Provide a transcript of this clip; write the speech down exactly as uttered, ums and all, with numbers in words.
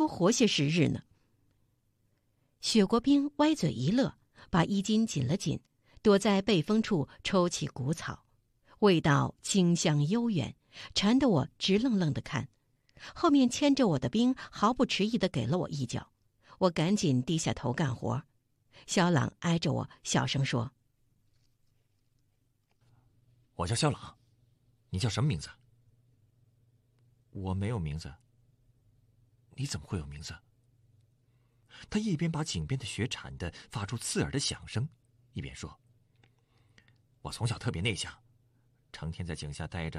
活些时日呢？雪国兵歪嘴一乐，把衣襟紧了紧，躲在背风处抽起谷草，味道清香悠远，馋得我直愣愣地看。后面牵着我的兵毫不迟疑地给了我一脚，我赶紧低下头干活。肖朗挨着我小声说：“ 我叫肖朗，你叫什么名字？”“我没有名字。”“你怎么会有名字？”他一边把颈边的雪铲得发出刺耳的响声，一边说：“我从小特别内向，成天在井下待着，